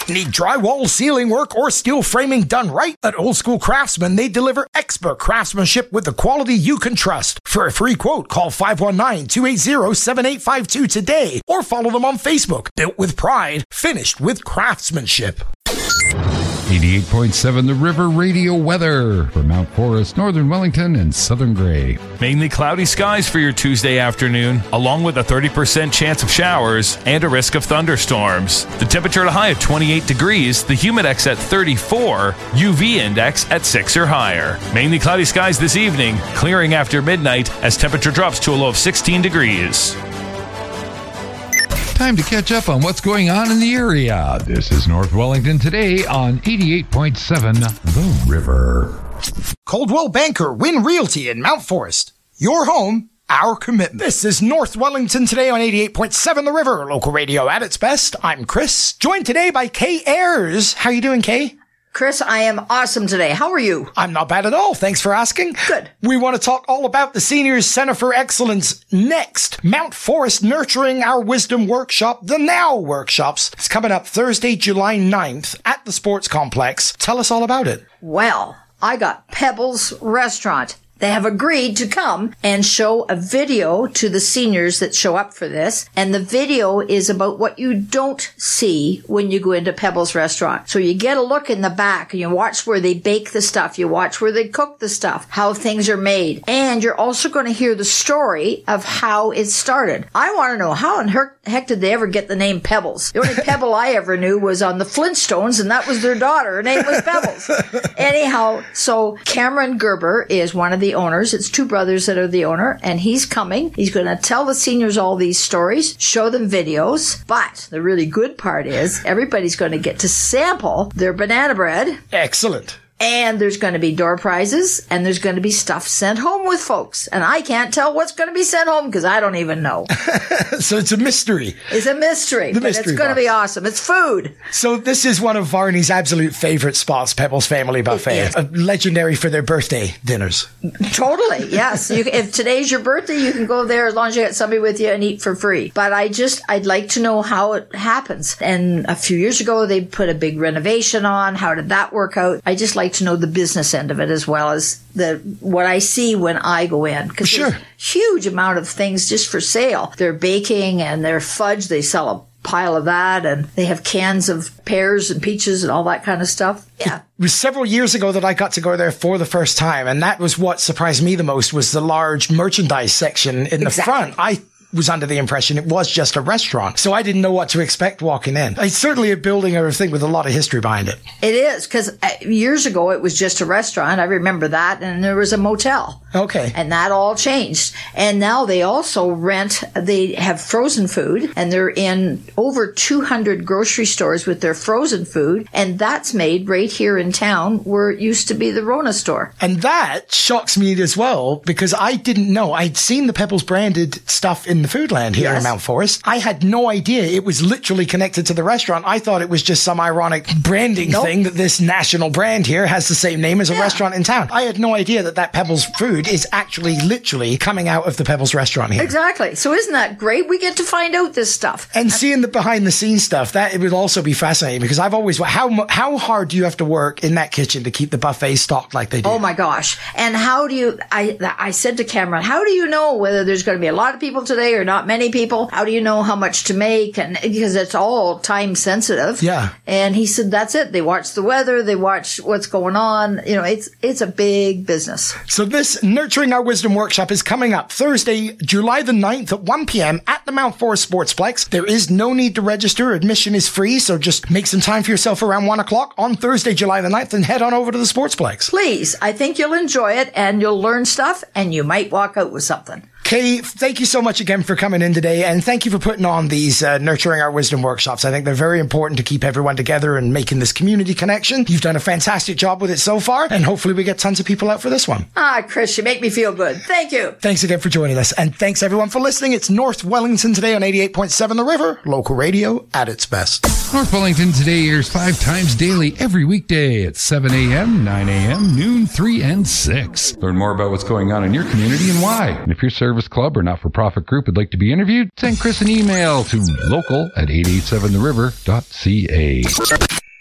Need drywall, ceiling work, or steel framing done right? At Old School Craftsman, they deliver expert craftsmanship with the quality you can trust. For a free quote, call 519-280-7852 today or follow them on Facebook. Built with pride, finished with craftsmanship. 88.7 The River Radio weather for Mount Forest, Northern Wellington, and Southern Gray. Mainly cloudy skies for your Tuesday afternoon, along with a 30% chance of showers and a risk of thunderstorms. The temperature at a high of 28 degrees, the humidex at 34, UV index at 6 or higher. Mainly cloudy skies this evening, clearing after midnight as temperature drops to a low of 16 degrees. Time to catch up on what's going on in the area. This is North Wellington today on 88.7 The River. Coldwell Banker Win Realty in Mount Forest. Your home, our commitment. This is North Wellington today on 88.7 The River, local radio at its best. I'm Chris, joined today by Kay Ayers. How you doing, Kay? Chris, I am awesome today. How are you? I'm not bad at all. Thanks for asking. Good. We want to talk all about the Seniors Center for Excellence next. Mount Forest Nurturing Our Wisdom Workshop, the Now Workshops. It's coming up Thursday, July 9th at the Sports Complex. Tell us all about it. Well, I got Pebbles Restaurant. They have agreed to come and show a video to the seniors that show up for this. And the video is about what you don't see when you go into Pebbles Restaurant. So you get a look in the back and you watch where they bake the stuff. You watch where they cook the stuff, how things are made. And you're also going to hear the story of how it started. I want to know, how in heck did they ever get the name Pebbles? The only Pebble I ever knew was on the Flintstones, and that was their daughter. Her name was Pebbles. Anyhow, so Cameron Gerber is one of the owners. It's two brothers that are the owner, and he's coming. He's going to tell the seniors all these stories, show them videos, but the really good part is everybody's going to get to sample their banana bread. Excellent. And there's going to be door prizes, and there's going to be stuff sent home with folks. And I can't tell what's going to be sent home because I don't even know. So it's a mystery. It's a mystery, but it's going to be awesome. It's food. So this is one of Varney's absolute favorite spots, Pebbles Family Buffet. Legendary for their birthday dinners. Totally, yes. If today's your birthday, you can go there as long as you get somebody with you and eat for free. But I'd like to know how it happens. And a few years ago, they put a big renovation on. How did that work out? I just like to know the business end of it as well as what I see when I go in. Because there's a huge amount of things just for sale. They're baking and their fudge. They sell a pile of that, and they have cans of pears and peaches and all that kind of stuff. Yeah. It was several years ago that I got to go there for the first time, and that was what surprised me the most, was the large merchandise section in the front. I was under the impression it was just a restaurant, so I didn't know what to expect walking in. It's certainly a building or a thing with a lot of history behind it. It is, because years ago it was just a restaurant. I remember that, and there was a motel. Okay. And that all changed. And now they also they have frozen food, and they're in over 200 grocery stores with their frozen food, and that's made right here in town where it used to be the Rona store. And that shocks me as well, because I didn't know. I'd seen the Pebbles branded stuff in the Foodland here in Mount Forest. I had no idea it was literally connected to the restaurant. I thought it was just some ironic branding thing that this national brand here has the same name as a restaurant in town. I had no idea that Pebbles food is actually literally coming out of the Pebbles restaurant here. Exactly. So isn't that great? We get to find out this stuff. And seeing the behind the scenes stuff, that it would also be fascinating, because I've always, how hard do you have to work in that kitchen to keep the buffet stocked like they do? Oh my gosh. And how do you, I said to Cameron, how do you know whether there's going to be a lot of people today or not many people? How do you know how much to make? And because it's all time sensitive. Yeah. And he said, that's it. They watch the weather. They watch what's going on. You know, it's a big business. So this Nurturing Our Wisdom workshop is coming up Thursday, July the 9th at 1 p.m. at the Mount Forest Sportsplex. There is no need to register. Admission is free. So just make some time for yourself around 1 o'clock on Thursday, July the 9th, and head on over to the Sportsplex. Please. I think you'll enjoy it, and you'll learn stuff, and you might walk out with something. Kay, thank you so much again for coming in today, and thank you for putting on these Nurturing Our Wisdom workshops. I think they're very important to keep everyone together and making this community connection. You've done a fantastic job with it so far, and hopefully we get tons of people out for this one. Chris, you make me feel good. Thank you. Thanks again for joining us, and thanks everyone for listening. It's North Wellington today on 88.7 The River, local radio at its best. North Wellington Today airs 5 times daily every weekday at 7 a.m., 9 a.m., noon, 3, and 6. Learn more about what's going on in your community and why. And if your service club or not-for-profit group would like to be interviewed, send Chris an email to local@887theriver.ca.